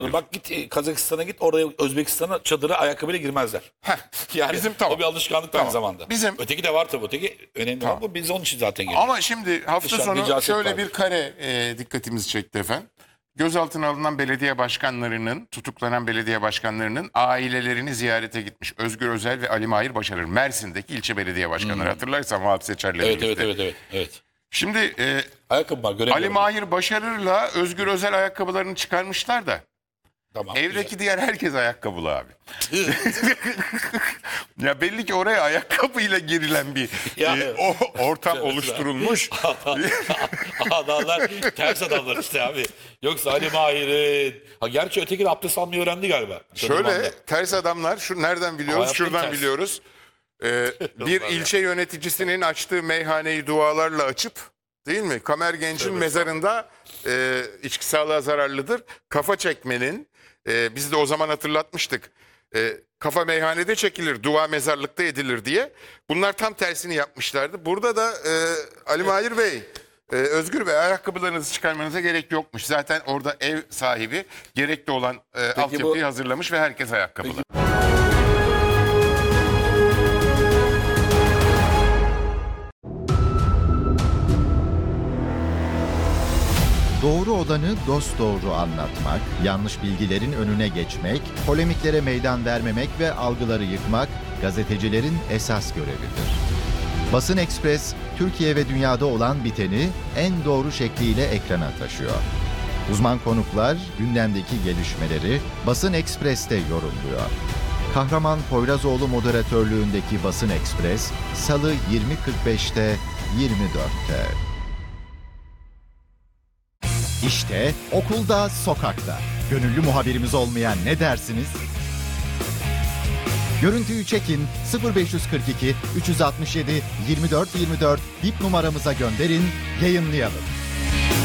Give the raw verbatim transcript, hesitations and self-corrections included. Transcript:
Bak git e, Kazakistan'a git, oraya Özbekistan'a çadıra ayakkabıyla girmezler. Heh, Yani bizim tamam. o bir alışkanlık Tamam. aynı zamanda. Bizim- Öteki de var tabii, öteki önemli Tamam. ama biz onun için zaten geliyoruz. Ama şimdi hafta Dışarı sonu necaset şöyle var. bir kare e, dikkatimizi çekti efendim. Gözaltına alınan belediye başkanlarının, tutuklanan belediye başkanlarının ailelerini ziyarete gitmiş. Özgür Özel ve Ali Mahir Başarır. Mersin'deki ilçe belediye başkanları, hatırlarsan Vahap Seçer'le Hmm. Evet, birlikte. evet, evet, evet, evet. Şimdi e, Ayakkabı var, Ali göremiyorum. Mahir Başarır'la Özgür Özel ayakkabılarını çıkarmışlar da Tamam, evdeki diğer herkes ayakkabılı abi. Ya belli ki oraya ayakkabıyla girilen bir Ya, e, evet. o ortam Evet. oluşturulmuş. Adamlar ters adamlar işte abi. Yoksa Ali Mahir'in. Ha, gerçi öteki de abdest almayı öğrendi galiba. Şöyle ters adamlar, şu nereden biliyoruz? Hayatta Şuradan ters. biliyoruz. Ee, bir ilçe yöneticisinin açtığı meyhaneyi dualarla açıp, değil mi? Kamer Genç'in mezarında e, içki sağlığa zararlıdır. Kafa çekmenin, e, biz de o zaman hatırlatmıştık. E, kafa meyhanede çekilir, dua mezarlıkta edilir diye. Bunlar tam tersini yapmışlardı. Burada da e, Ali Mahir Bey, e, Özgür Bey, ayakkabılarınızı çıkarmanıza gerek yokmuş. Zaten orada ev sahibi gerekli olan e, altyapıyı bu- hazırlamış ve herkes ayakkabılı. Doğru olanı dosdoğru anlatmak, yanlış bilgilerin önüne geçmek, polemiklere meydan vermemek ve algıları yıkmak gazetecilerin esas görevidir. Basın Ekspres, Türkiye ve dünyada olan biteni en doğru şekliyle ekrana taşıyor. Uzman konuklar gündemdeki gelişmeleri Basın Ekspres'te yorumluyor. Kahraman Poyrazoğlu moderatörlüğündeki Basın Ekspres, Salı yirmi kırk beşte, yirmi dörtte. İşte okulda, sokakta. Gönüllü muhabirimiz olmayan ne dersiniz? Görüntüyü çekin, sıfır beş kırk iki üç altı yedi yirmi dört yirmi dört bip numaramıza gönderin, yayınlayalım.